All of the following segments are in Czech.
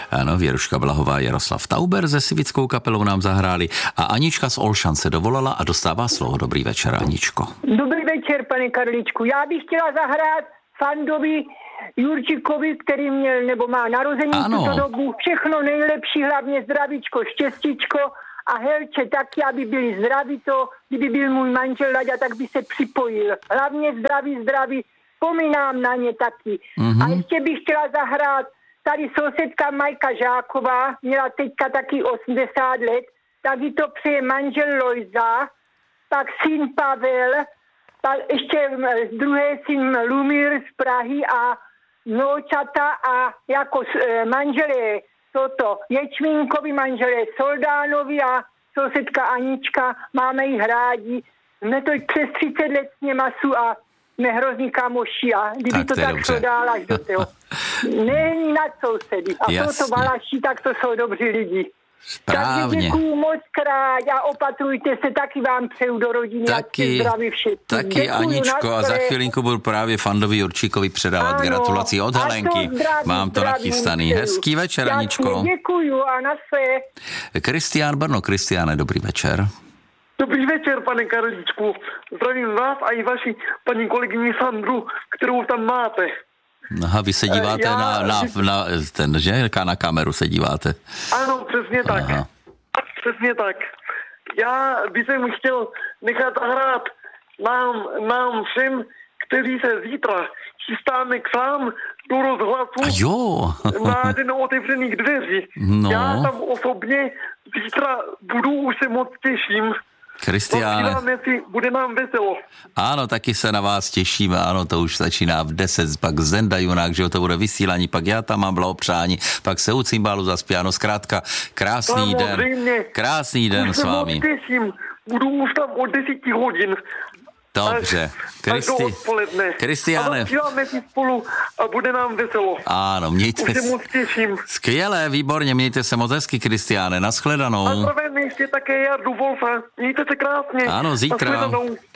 Ano, Věruška Blahová, Jaroslav Tauber se Sivickou kapelou nám zahráli a Anička z Olšan se dovolala a dostává slovo. Dobrý večer, Aničko. Dobrý večer, pane Karličku. Já bych chtěla zahrát Fandovi Jurčíkovi, který měl nebo má narození tuto dobu. Všechno nejlepší, hlavně zdravíčko, štěstíčko a Helče taky, aby byli zdraví to, kdyby byl můj manžel Laďa, tak by se připojil. Hlavně zdraví, vzpomínám na ně taky. A ještě bych chtěla zahrát tady sousedka Majka Žáková, měla teďka taky 80 let, tak jí to přeje manžel Lojza, pak syn Pavel, pak ještě druhý syn Lumír z Prahy a vnoučata a jako manželé toto Ječmínkovi, manželé Soldánovi a sousedka Anička, máme jich rádi. Jsme to přes 30 let s něma jsou a jsme hrozný kamoši a kdyby to tak šlo dál až do toho. Není nad sousedy. A proto Valaši, tak to jsou dobří lidi. Správně. Takže děkuju moc krát a opatrujte se, taky vám přeju do rodiny. Taky, děkuju, Aničko, a za chvilinku budu právě Fandovi Jurčíkovi předávat gratulaci od Helenky. Mám to nachystaný. Hezký večer, Aničko. Děkuju a na se. Kristián Brno. Kristiáne, dobrý večer. Dobrý večer, pane Karličku. Zdravím vás a i vaši paní kolegyni Sandru, kterou tam máte. Aha, vy se díváte na kameru se díváte. Ano, přesně tak. Aha. Přesně tak. Já bych chtěl nechat hrát nám všem, kteří se zítra chystáme k vám do rozhlasu na Den otevřených dveří. No. Já tam osobně zítra budu, už se moc těším. Kristiáne. Bude nám veselo. Ano, taky se na vás těšíme, ano, to už začíná v 10, pak Zenda Junák, že to bude vysílání, pak já tam mám blahopřání, pak se u cymbálu zaspěno, zkrátka krásný den s vámi. Už se moc těším, budu už tam od 10 hodin. Dobře. Kristiáne. A si spolu a bude nám veselo. Ano, mějte se. Moc těším. Skvěle, výborně, mějte se moc hezky, Kristiáne, nashledanou. A zdravím ještě také Jardu Wolfa. Mějte se krásně. Ano, zítra.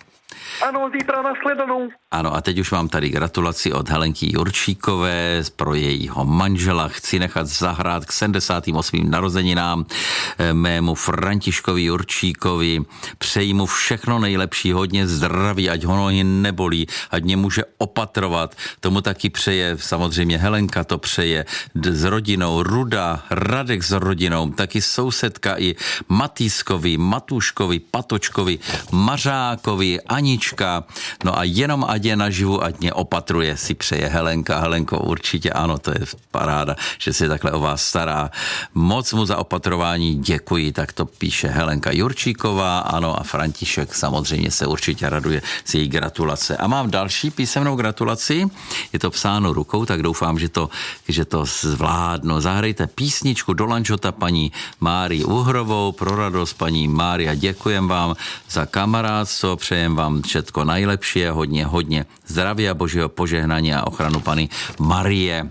Ano, zítra nashledanou. Ano, a teď už mám tady gratulaci od Helenky Jurčíkové pro jejího manžela. Chci nechat zahrát k 78. narozeninám mému Františkovi Jurčíkovi. Přeji mu všechno nejlepší, hodně zdraví, ať ho nohy nebolí, ať mě může opatrovat. Tomu taky přeje, samozřejmě Helenka to přeje s rodinou, Ruda, Radek s rodinou, taky sousedka i Matýskovi, Matuškovi, Patočkovi, Mařákovi, Anička. No a jenom ať je naživu, ať mě opatruje, si přeje Helenka. Helenko, určitě ano, to je paráda, že se takhle o vás stará. Moc mu za opatrování děkuji, tak to píše Helenka Jurčíková, ano, a František samozřejmě se určitě raduje z její gratulace. A mám další písemnou gratulaci, je to psáno rukou, tak doufám, že to zvládnu. Zahrajte písničku do Lanžota paní Márii Uhrovou, pro radost paní Mária, děkujem vám za kamarádstvo, přejem vám všetko najlepšie, hodně zdraví a božího požehnání a ochranu Panny Marie.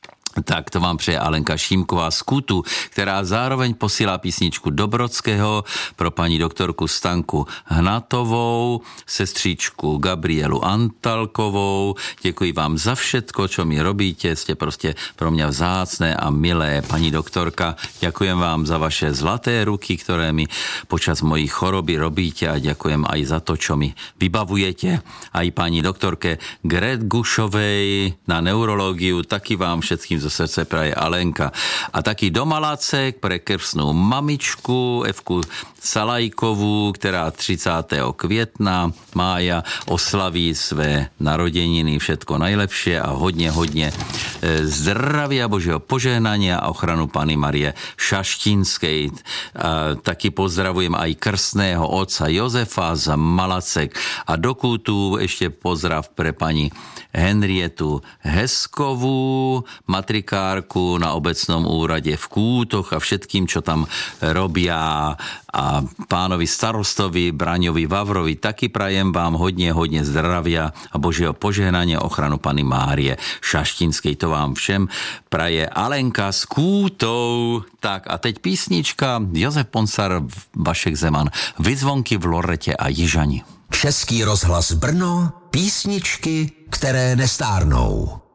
Tak to vám přeje Alenka Šímková z Kůtu, která zároveň posílá písničku do Brodského pro paní doktorku Stanku Hnatovou, sestřičku Gabrielu Antalkovou. Děkuji vám za všetko, čo mi robíte, jste prostě pro mě vzácné a milé. Paní doktorka, děkujem vám za vaše zlaté ruky, které mi počas mojí choroby robíte a děkujem aj za to, čo mi vybavujete. A i paní doktorke Gret Gušovej na neurologiu, taky vám všetkým zo srdce praje Alenka. A taky do Malacek pre krstnou mamičku Evku Salajkovú, která 30. května mája oslaví své narozeniny. Všetko najlepšie a hodně zdraví a božího požehnání a ochranu Panny Marie Šaštínskej. Taky pozdravujem aj krstného otca Jozefa z Malacek a do Kútu ešte pozdrav pre pani Henrietu Heskovú, matrikárku na obecnom úrade v Kútoch a všetkým, čo tam robia, a pánovi starostovi Braňovi Vavrovi taky prajem vám hodně zdravia a božího požehnania, ochranu Panny Márie Šaštínskej. To vám všem praje Alenka z Kútov. Tak a teď písnička Josef Ponsar, Vašek Zeman, Vyzvonky v Lorete a Jižani. Český rozhlas Brno, písničky, které nestárnou.